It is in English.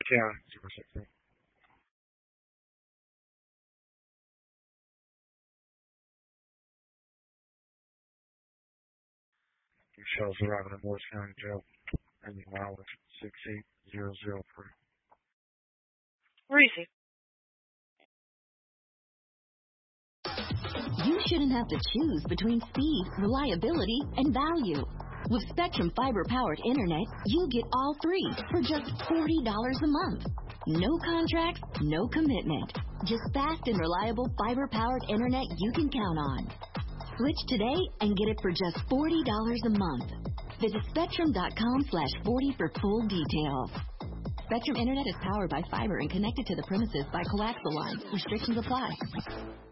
Yeah, 060. Michelle's arriving in Morris County Jail. Ending mileage 68003. Where is he? You shouldn't have to choose between speed, reliability, and value. With Spectrum fiber-powered internet, you get all three for just $40 a month. No contracts, no commitment. Just fast and reliable fiber-powered internet you can count on. Switch today and get it for just $40 a month. Visit Spectrum.com/40 for full details. Spectrum Internet is powered by fiber and connected to the premises by coaxial lines. Restrictions apply.